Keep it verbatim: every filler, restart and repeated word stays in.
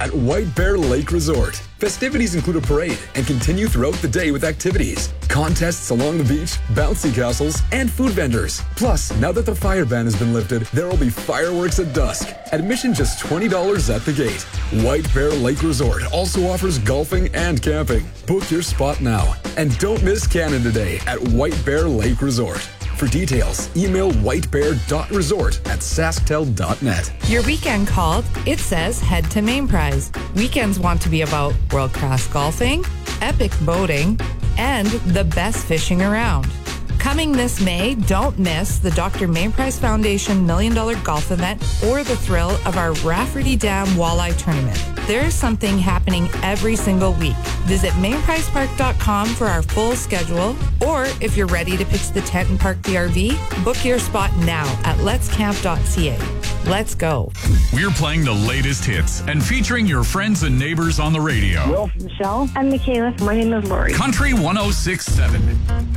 at White Bear Lake Resort. Festivities include a parade and continue throughout the day with activities, contests along the beach, bouncy castles, and food vendors. Plus, now that the fire ban has been lifted, there will be fireworks at dusk. Admission just twenty dollars at the gate. White Bear Lake Resort also offers golfing and camping. Book your spot now. And don't miss Canada Day at White Bear Lake Resort. For details, email whitebear.resort at sasktel dot net. Your weekend called, it says head to Main Prize. Weekends want to be about world-class golfing, epic boating, and the best fishing around. Coming this May, don't miss the Doctor Main Prize Foundation Million Dollar Golf Event or the thrill of our Rafferty Dam Walleye Tournament. There is something happening every single week. Visit main prize park dot com for our full schedule, or if you're ready to pitch the tent and park the R V, book your spot now at lets camp dot c a. Let's go. We're playing the latest hits and featuring your friends and neighbors on the radio. Will, Michelle, and Michaela. My name is Lori. Country one oh six point seven.